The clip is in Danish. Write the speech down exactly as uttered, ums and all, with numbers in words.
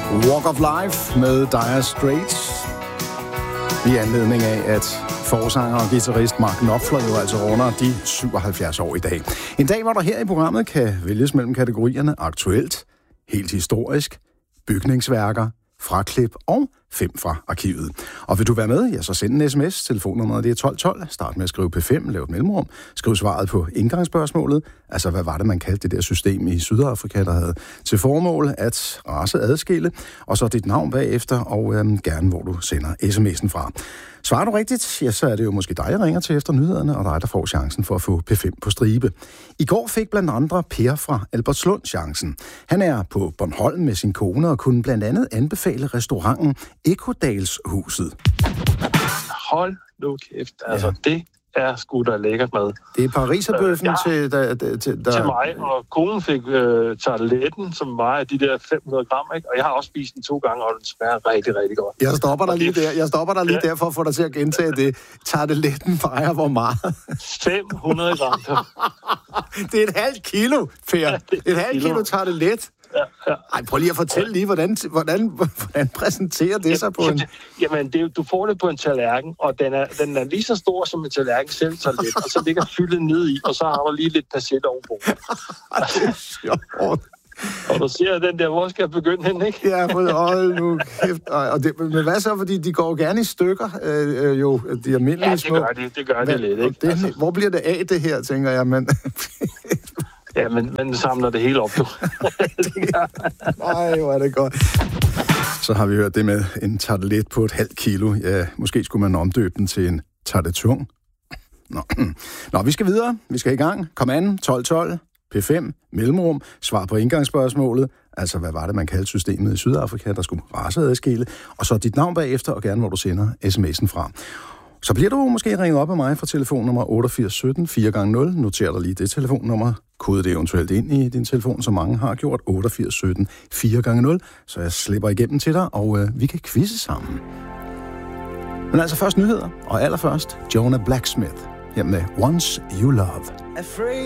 Walk of Life med Dire Straits. I anledning af, at forsanger og guitarist Mark Knopfler jo altså runder de syvoghalvfjerds år i dag. En dag, hvor der her i programmet kan vælges mellem kategorierne aktuelt, helt historisk, bygningsværker, fraklip og fem fra arkivet. Og vil du være med, ja, så send en sms. Telefonnummeret det er tolv tolv. Start med at skrive P fem, lav et mellemrum. Skriv svaret på indgangsspørgsmålet. Altså, hvad var det, man kaldte det der system i Sydafrika, der havde til formål at race adskille. Og så dit navn bagefter, og øhm, gerne, hvor du sender sms'en fra. Svarer du rigtigt, ja, så er det jo måske dig, jeg ringer til efter nyhederne, og dig, der får chancen for at få P fem på stribe. I går fik blandt andre Per fra Albertslund chancen. Han er på Bornholm med sin kone og kunne blandt andet anbefale restauranten Ekodalshuset. Hold nu kæft, altså ja. Det er sgu da lækkert mad. Det er pariserbøffen øh, ja. til, der, der, til, der... til mig, og konen fik øh, tarteletten, som var af de der fem hundrede gram, ikke? Og jeg har også spist den to gange, og den smager rigtig, rigtig godt. Jeg stopper dig lige der, jeg stopper dig lige ja. der for at få dig til at gentage det. Tarteletten vejer hvor meget? fem hundrede gram. Det er et halvt kilo, Per. Ja, et halvt kilo, kilo tartelet. Ja, ja. Ej, prøv lige at fortælle lige, hvordan, hvordan, hvordan præsenterer det sig på en... Jamen, det, du får det på en tallerken, og den er, den er lige så stor som en tallerken selv, tallerken, og så ligger fyldet ned i, og så har du lige lidt persille ovenpå. Det er sjovt. Og du siger den der, hvor skal jeg begynde hen, ikke? Ja, hold nu kæft. Og det, men hvad så, fordi de går gerne i stykker, øh, jo, de almindelige ja, små... det gør de, det gør de lidt, ikke? Det, altså. Hvor bliver det af, det her, tænker jeg, men... Ja, men man samler det hele op, jo. Nej, hvor er det godt. Så har vi hørt det med en tartelet på et halvt kilo. Ja, måske skulle man omdøbe den til en tartetung. Nå. Nå, vi skal videre. Vi skal i gang. Kom an, tolv tolv, P fem, mellemrum, svar på indgangsspørgsmålet. Altså, hvad var det, man kaldte systemet i Sydafrika, der skulle raceadskille? Og så dit navn bagefter, og gerne, hvor du sender sms'en fra. Så bliver du måske ringet op af mig fra telefonnummer otteogfirs sytten fire gange nul. Noter dig lige det telefonnummer. Kode det eventuelt ind i din telefon, som mange har gjort. otteogfirs sytten fire gange nul. Så jeg slipper igennem til dig, og øh, vi kan quizze sammen. Men altså først nyheder, og allerførst Jonah Blacksmith. Her med Once You Love.